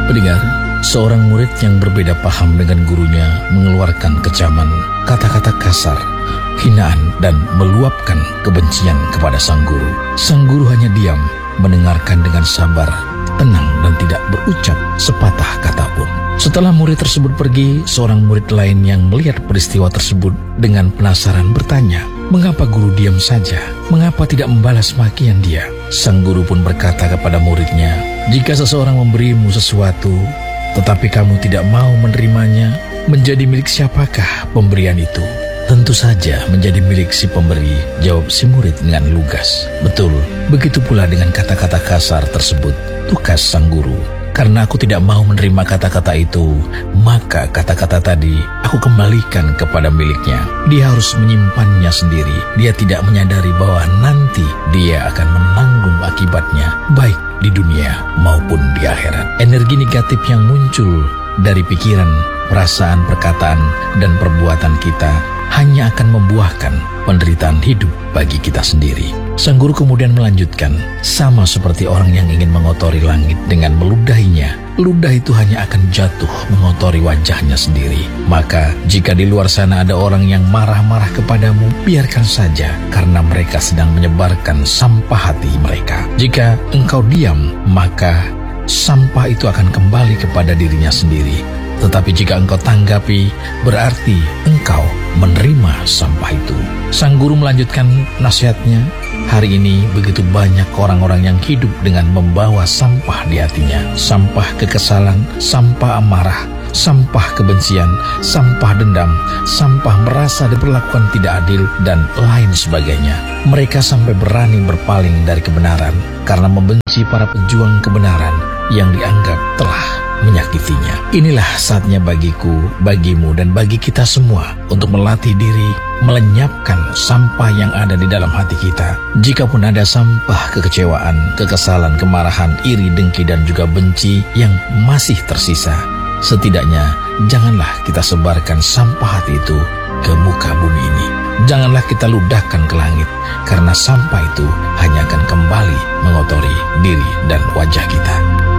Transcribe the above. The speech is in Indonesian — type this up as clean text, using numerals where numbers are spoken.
Pendengar, seorang murid yang berbeda paham dengan gurunya mengeluarkan kecaman, kata-kata kasar, hinaan, dan meluapkan kebencian kepada sang guru. Sang guru hanya diam, mendengarkan dengan sabar, tenang, dan tidak berucap sepatah kata pun. Setelah murid tersebut pergi, seorang murid lain yang melihat peristiwa tersebut dengan penasaran bertanya, mengapa guru diam saja? Mengapa tidak membalas makian dia? Sang guru pun berkata kepada muridnya, jika seseorang memberimu sesuatu, tetapi kamu tidak mau menerimanya, menjadi milik siapakah pemberian itu? Tentu saja menjadi milik si pemberi, jawab si murid dengan lugas. Betul, begitu pula dengan kata-kata kasar tersebut, tukas sang guru. Karena aku tidak mau menerima kata-kata itu, maka kata-kata tadi aku kembalikan kepada miliknya. Dia harus menyimpannya sendiri. Dia tidak menyadari bahwa nanti dia akan menanggung akibatnya, baik di dunia maupun di akhirat. Energi negatif yang muncul dari pikiran, perasaan, perkataan, dan perbuatan kita hanya akan membuahkan penderitaan hidup bagi kita sendiri. Sang guru kemudian melanjutkan, sama seperti orang yang ingin mengotori langit dengan meludahinya, ludah itu hanya akan jatuh mengotori wajahnya sendiri. Maka jika di luar sana ada orang yang marah-marah kepadamu, biarkan saja, karena mereka sedang menyebarkan sampah hati mereka. Jika engkau diam, maka sampah itu akan kembali kepada dirinya sendiri. Tetapi jika engkau tanggapi, berarti engkau menerima sampah itu. Sang guru melanjutkan nasihatnya, hari ini begitu banyak orang-orang yang hidup dengan membawa sampah di hatinya. Sampah kekesalan, sampah amarah, sampah kebencian, sampah dendam, sampah merasa diperlakukan tidak adil, dan lain sebagainya. Mereka sampai berani berpaling dari kebenaran karena membenci para pejuang kebenaran yang dianggap telah menyakitinya. Inilah saatnya bagiku, bagimu, dan bagi kita semua untuk melatih diri, melenyapkan sampah yang ada di dalam hati kita. Jikapun ada sampah kekecewaan, kekesalan, kemarahan, iri, dengki, dan juga benci yang masih tersisa, setidaknya janganlah kita sebarkan sampah hati itu ke muka bumi ini. Janganlah kita ludahkan ke langit, karena sampah itu hanya akan kembali mengotori diri dan wajah kita.